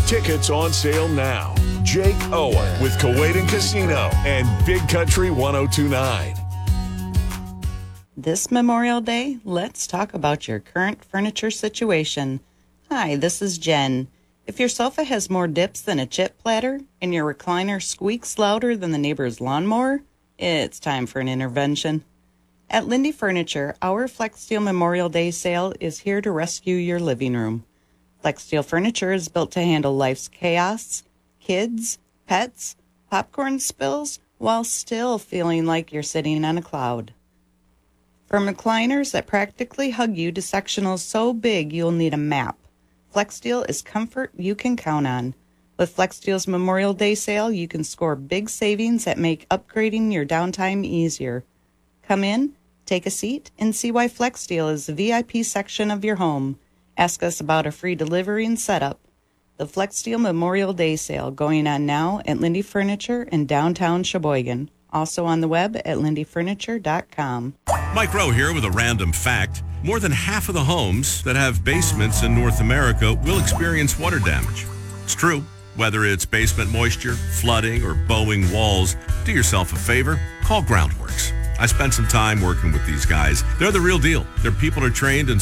Tickets on sale now. Jake Owen with Kuwait and Casino and Big Country 1029. This Memorial Day, let's talk about your current furniture situation. Hi, this is Jen. If your sofa has more dips than a chip platter and your recliner squeaks louder than the neighbor's lawnmower, it's time for an intervention. At Lindy Furniture, our FlexSteel Memorial Day sale is here to rescue your living room. FlexSteel furniture is built to handle life's chaos, kids, pets, popcorn spills, while still feeling like you're sitting on a cloud. From recliners that practically hug you to sectionals so big you'll need a map, FlexSteel is comfort you can count on. With FlexSteel's Memorial Day sale, you can score big savings that make upgrading your downtime easier. Come in, take a seat, and see why FlexSteel is the VIP section of your home. Ask us about a free delivery and setup. The FlexSteel Memorial Day sale going on now at Lindy Furniture in downtown Sheboygan. Also on the web at lindyfurniture.com. Mike Rowe here with a random fact. More than half of the homes that have basements in North America will experience water damage. It's true. Whether it's basement moisture, flooding, or bowing walls, do yourself a favor, call Groundworks. I spent some time working with these guys. They're the real deal. Their people are trained and